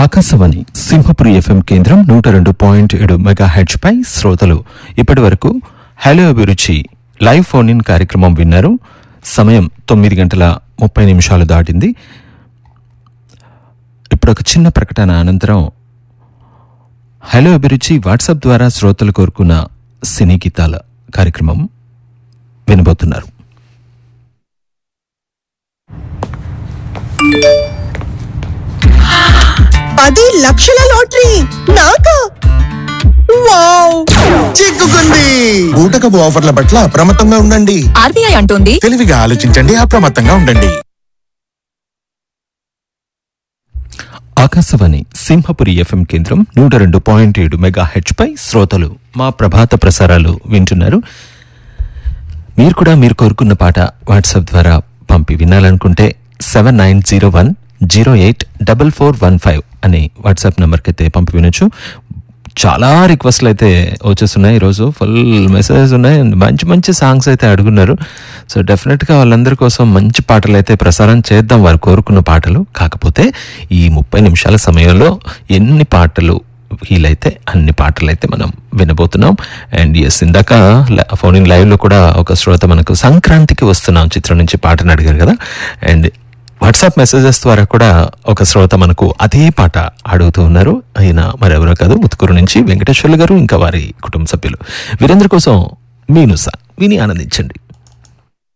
Akashvani Simhapuri FM కేంద్రం 102.7 megahertz పై శ్రోతలు ఇప్పటి వరకు హలో అభిరుచి లైవ్ ఫోన్ ఇన్ కార్యక్రమం విన్నారు. సమయం 9:30 దాటింది. ఇప్పుడు ఒక చిన్న ప్రకటన అనంతరం హలో అభిరుచి వాట్సాప్ ద్వారా శ్రోతలు కోరుకున్న సినీ గీతాల కార్యక్రమం వినబోతున్నారు. $10 లక్షల లాటరీ నాకా? వావ్! చిక్కుకుంది. బూటకపు ఆఫర్ల పట్ల అప్రమత్తంగా ఉండండి. ఆర్బీఐ అంటోంది తెలివిగా ఆలోచించండి, అప్రమత్తంగా ఉండండి. ఆకాశవాణి సింహపురి ఎఫ్ఎం కేంద్రం 102.7 మెగాహెర్ట్జ్ పై శ్రోతలు మా ప్రభాత ప్రసారాలు వింటున్నారు. మీరు కూడా మీరు కోరుకున్న పాట వాట్సాప్ ద్వారా పంపి వినాలనుకుంటే 7901084415 అనే వాట్సాప్ నెంబర్కి అయితే పంపి వినొచ్చు. చాలా రిక్వెస్ట్లు అయితే వచ్చేస్తున్నాయి. ఈరోజు ఫుల్ మెసేజెస్ ఉన్నాయి. మంచి మంచి సాంగ్స్ అయితే అడుగున్నారు. సో డెఫినెట్గా వాళ్ళందరి కోసం మంచి పాటలు అయితే ప్రసారం చేద్దాం, వారు కోరుకున్న పాటలు. కాకపోతే ఈ 30 నిమిషాల సమయంలో ఎన్ని పాటలు వీలైతే అన్ని పాటలు అయితే మనం వినబోతున్నాం. అండ్ ఎస్, ఇందాక ఫోన్ ఇన్ లైవ్లో కూడా ఒక శ్రోత మనకు సంక్రాంతికి వస్తున్నాం చిత్రం నుంచి పాటను అడిగారు కదా. అండ్ వాట్సాప్ మెసేజెస్ ద్వారా కూడా ఒక శ్రోత మనకు అదే పాట అడుగుతూ ఉన్నారు. ఆయన మరెవరో కాదు, ముత్తుకూరు నుంచి వెంకటేశ్వర్లు గారు, ఇంకా వారి కుటుంబ సభ్యులు. వీరందరి కోసం మీనుసా విని ఆనందించండి.